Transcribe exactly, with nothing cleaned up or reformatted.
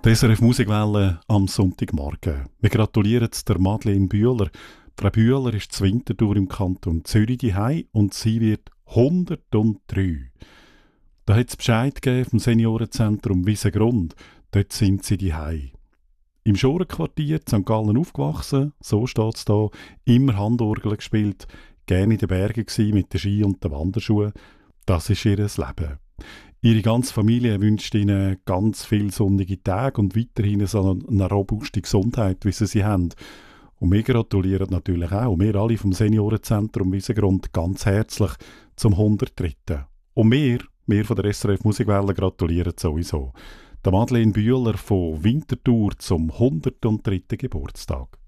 Die S R F Musikwelle am Sonntagmorgen. Wir gratulieren der Madeleine Bühler. Frau Bühler ist zu Winterthur im Kanton Zürich daheim und sie wird hundertdrei. Da hat es Bescheid gegeben vom Seniorenzentrum Wiesengrund. Dort sind sie daheim. Im Schorenquartier Sankt Gallen aufgewachsen, so steht es da, immer Handorgel gespielt, gerne in den Bergen gsi mit den Ski und den Wanderschuhen. Das ist ihr Leben. Ihre ganze Familie wünscht ihnen ganz viele sonnige Tage und weiterhin so eine robuste Gesundheit, wie sie sie haben. Und wir gratulieren natürlich auch, wir alle vom Seniorenzentrum Wiesengrund, ganz herzlich zum hundertdritten. Und wir, wir von der S R F Musikwelle gratulieren sowieso. Der Madeleine Bühler von Winterthur zum hundertdritten Geburtstag.